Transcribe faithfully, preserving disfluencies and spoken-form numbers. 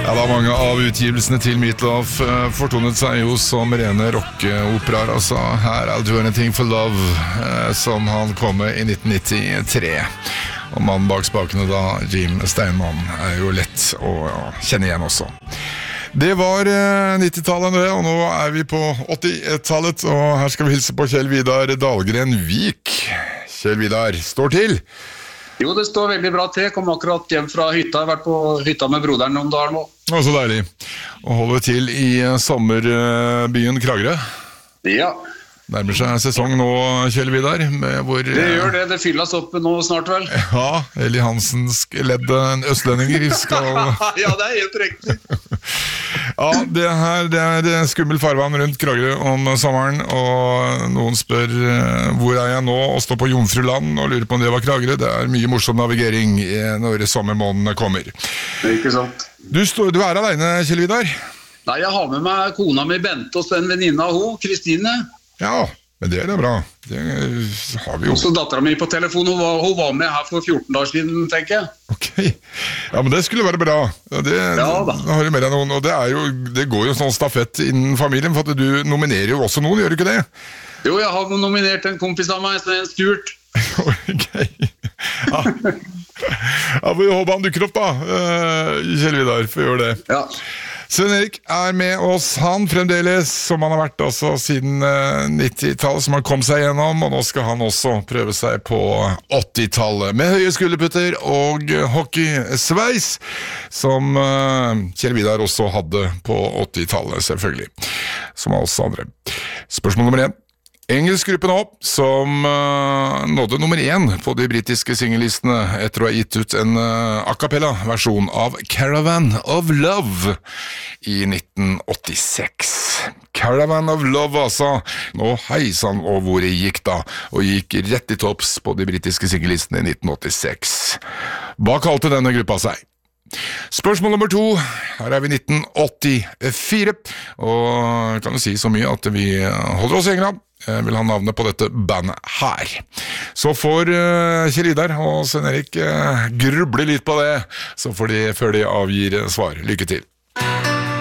Ja, da mange av utgivelsene til Meatloaf uh, fortonet seg jo som rene rockeoperaer. Altså, her I'll Do Anything for Love, uh, som han kom med i nitten nittitre. Og mannen bak spakene da, Jim Steinman, er jo lett å ja, kjenne igjen også. Det var uh, nittitallet, og nå er vi på åttitallet, og her skal vi hilse på Kjell Vidar Dahlgren Vik. Kjell Vidar, står til? Jo, det står veldig bra til. Jeg kom akkurat hjem fra hytta. Jeg har vært på hytta med broderen noen dager nå. Å, så deilig. Og holder til i sommerbyen Kragerø. Ja. Nærmer seg sesong nå, Kjell Vidar. Hvor, det gjør det. Det fylles opp nå snart, vel? Ja, Eli Hansens ledde østlendinger skal... Ja, det er helt riktig. Ja, det her det er skummel farvann rundt Kragerø om sommeren, og noen spør hvor er jeg nå, og står på Jomfruland og lurer på om det var Kragerø. Det er mye morsom navigering når sommermånedene kommer. Det er ikke sant. Du, står, du er alene, Kjell Vidar? Nei, jeg har med meg kona mi Bente og en venninne av henne, Kristine. Ja, men det er bra. Det har vi jo. Og så datteren min på telefon, hun var, hun var med her for fjorten dager siden, tenker jeg. Ok, ja, men det skulle være bra. Det, ja da. Har du med deg noen, og det, er jo, det går jo sånn stafett innen familien, for at du nominerer jo også noen, gjør du ikke det? Jo, jeg har nominert en kompis av meg, en Stuart. Ok, ja. Ja, vi håper han dukker opp da, Kjell Vidar, for å gjøre det. Ja. Sven Erik er med oss, han fremdeles, som han har vært også siden uh, nittitallet, som han kom seg gjennom, og nå skal han også prøve seg på åttitallet, med høye skulderputter og hockeysveis, som uh, Kjell Vidar også hadde på åttitallet, selvfølgelig, som oss andre. Spørsmål nummer én. Engelsk gruppe nå, som uh, nådde nummer én på de britiske singellistene etter å ha gitt ut en uh, a cappella-versjon av Caravan of Love i nitten åttiseks. Caravan of Love, altså. Nå heisan og hvor det gikk da, og gikk rett i topps på de britiske singellistene i nitten åttiseks. Hva kalte denne gruppa seg? Spørsmål nummer to, her er vi nitten åttifire, og kan jo si så mye at vi holder oss i England. Jeg vil ha navnet på dette bandet her. Så får uh, Kjell Vidar og Sven Erik uh, gruble litt på det, så får de, før de avgir svar. Lykke til.